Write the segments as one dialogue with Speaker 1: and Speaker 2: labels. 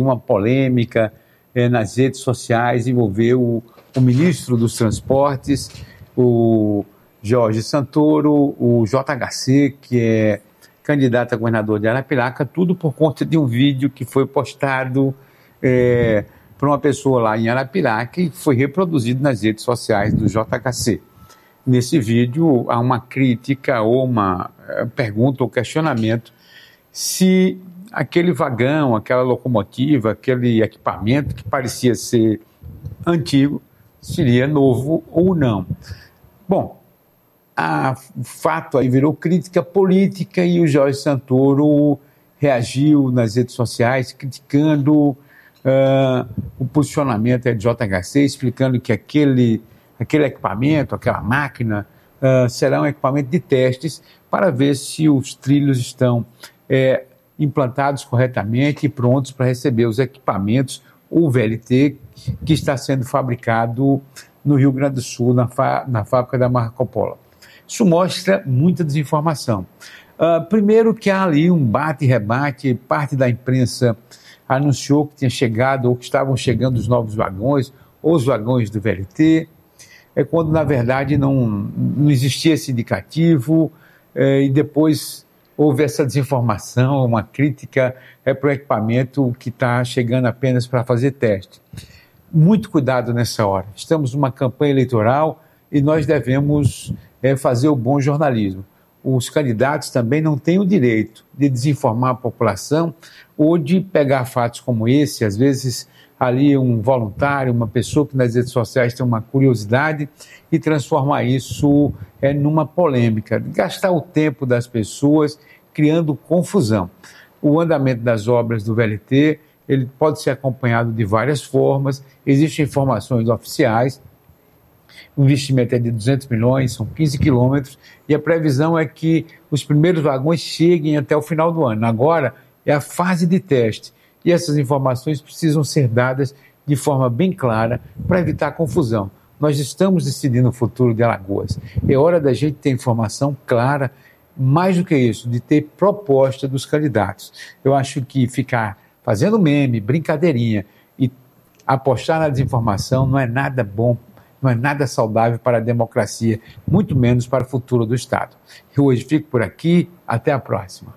Speaker 1: uma polêmica nas redes sociais, envolveu o ministro dos Transportes, o Jorge Santoro, o JHC, que é candidato a governador de Arapiraca, tudo por conta de um vídeo que foi postado por uma pessoa lá em Arapiraca e foi reproduzido nas redes sociais do JHC. Nesse vídeo há uma crítica ou uma pergunta ou questionamento se aquele vagão, aquela locomotiva, aquele equipamento que parecia ser antigo, seria novo ou não. Bom, o fato aí virou crítica política e o Jorge Santoro reagiu nas redes sociais criticando o posicionamento do JHC, explicando que aquele equipamento, aquela máquina, será um equipamento de testes para ver se os trilhos estão implantados corretamente e prontos para receber os equipamentos, o VLT, que está sendo fabricado no Rio Grande do Sul, na fábrica da Marco Polo. Isso mostra muita desinformação. Primeiro que há ali um bate e rebate, parte da imprensa anunciou que tinha chegado ou que estavam chegando os novos vagões, ou os vagões do VLT, quando na verdade não existia esse indicativo, e depois houve essa desinformação, uma crítica para o equipamento que está chegando apenas para fazer teste. Muito cuidado nessa hora. Estamos numa campanha eleitoral e nós devemos fazer o bom jornalismo. Os candidatos também não têm o direito de desinformar a população ou de pegar fatos como esse, às vezes ali um voluntário, uma pessoa que nas redes sociais tem uma curiosidade e transformar isso numa polêmica, gastar o tempo das pessoas criando confusão. O andamento das obras do VLT, ele pode ser acompanhado de várias formas, existem informações oficiais, o investimento é de 200 milhões, são 15 quilômetros, e a previsão é que os primeiros vagões cheguem até o final do ano. Agora é a fase de teste, e essas informações precisam ser dadas de forma bem clara para evitar confusão. Nós estamos decidindo o futuro de Alagoas. É hora da gente ter informação clara, mais do que isso, de ter proposta dos candidatos. Eu acho que ficar fazendo meme, brincadeirinha e apostar na desinformação não é nada bom, não é nada saudável para a democracia, muito menos para o futuro do Estado. Eu hoje fico por aqui, até a próxima.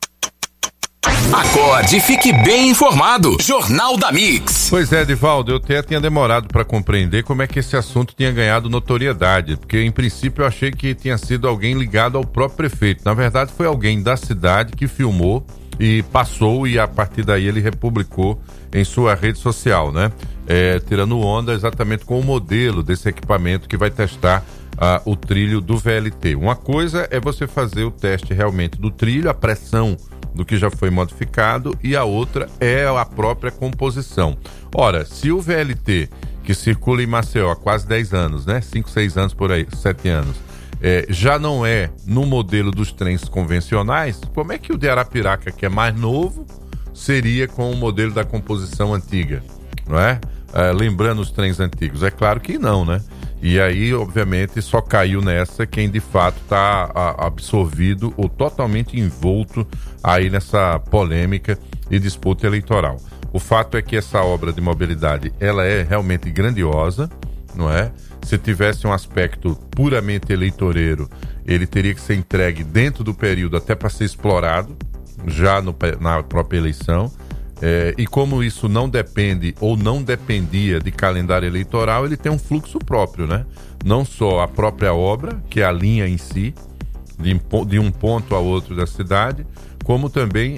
Speaker 2: Acorde e fique bem informado. Jornal da Mix.
Speaker 3: Pois é, Edivaldo, eu até tinha demorado para compreender como é que esse assunto tinha ganhado notoriedade, porque em princípio eu achei que tinha sido alguém ligado ao próprio prefeito. Na verdade foi alguém da cidade que filmou e passou, e a partir daí ele republicou em sua rede social, né? Tirando onda exatamente com o modelo desse equipamento que vai testar o trilho do VLT. Uma coisa é você fazer o teste realmente do trilho, a pressão do que já foi modificado, e a outra é a própria composição. Ora, se o VLT, que circula em Maceió há quase 10 anos, né? 5, 6 anos por aí, 7 anos, já não é no modelo dos trens convencionais, como é que o de Arapiraca, que é mais novo, seria com o modelo da composição antiga, não é? Lembrando os trens antigos, é claro que não, né? E aí, obviamente, só caiu nessa quem de fato está absorvido ou totalmente envolto aí nessa polêmica e disputa eleitoral. O fato é que essa obra de mobilidade, ela é realmente grandiosa, não é? Se tivesse um aspecto puramente eleitoreiro, ele teria que ser entregue dentro do período até para ser explorado, já na própria eleição. E como isso não depende ou não dependia de calendário eleitoral, ele tem um fluxo próprio, né? Não só a própria obra, que é a linha em si, de um ponto a outro da cidade, como também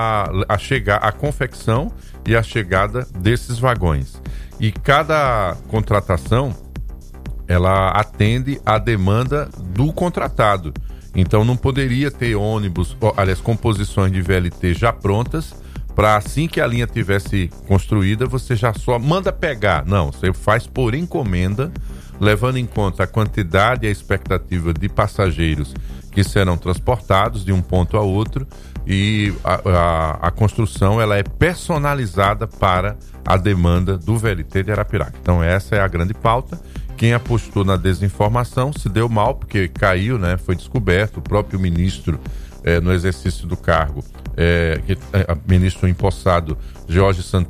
Speaker 3: a confecção e a chegada desses vagões. E cada contratação, ela atende à demanda do contratado. Então não poderia ter composições de VLT já prontas, para assim que a linha tivesse construída, você já só manda pegar. Não, você faz por encomenda, levando em conta a quantidade e a expectativa de passageiros que serão transportados de um ponto a outro, e a construção ela é personalizada para a demanda do VLT de Arapiraca. Então essa é a grande pauta. Quem apostou na desinformação se deu mal, porque caiu, né? Foi descoberto, o próprio ministro no exercício do cargo, ministro empossado Jorge Santoro,